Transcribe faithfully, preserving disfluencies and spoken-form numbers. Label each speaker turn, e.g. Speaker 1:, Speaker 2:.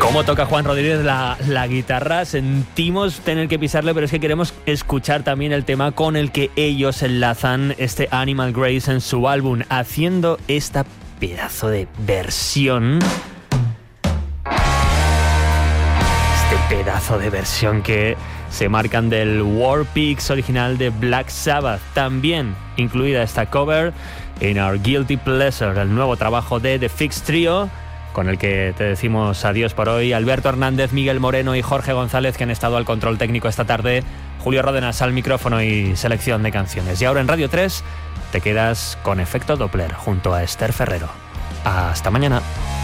Speaker 1: Cómo toca Juan Rodríguez la, la guitarra, sentimos tener que pisarle, pero es que queremos escuchar también el tema con el que ellos enlazan este Animal Grace en su álbum, haciendo esta pedazo de versión. Este pedazo de versión que se marcan del War Pigs original de Black Sabbath. También incluida esta cover en Our Guilty Pleasure, el nuevo trabajo de The Fix Trio, con el que te decimos adiós por hoy. Alberto Hernández, Miguel Moreno y Jorge González, que han estado al control técnico esta tarde. Julio Ródenas al micrófono y selección de canciones. Y ahora en Radio tres te quedas con Efecto Doppler junto a Esther Ferrero. Hasta mañana.